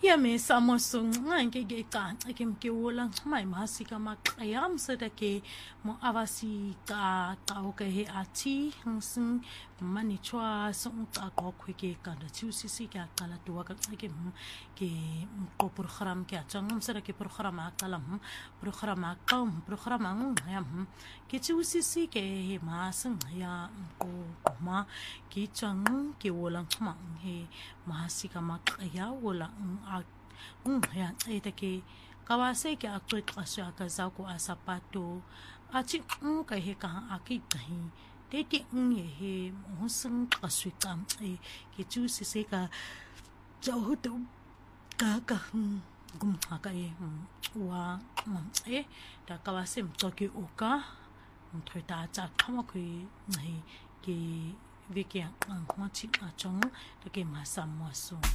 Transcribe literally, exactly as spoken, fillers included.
ya me samosung ngange ke ka ke ke wola mai masika makayam sada ke mo avasi ka ka o ke he ati hngsing mani chwa sung ta ko khwe ke ka da chu si si ka kala tuwa ka ke ke ko program ke changam sada ke program akalam program akam program ang ya ke chu si si ke he masung ya ko ma ke chang ke wola ma he masika makaya wola um ya ita ke kawase ke akto kasya ka za ko asapato achi um ka he ka aki kahi te te um ye he musung kaswi kam e ke chu si se ka jau to ka ka gum ha ka e wa e ta kawase mto ke oka mto ta cha kama ku nei ke veke ang hwa chi a chong te ke masam waso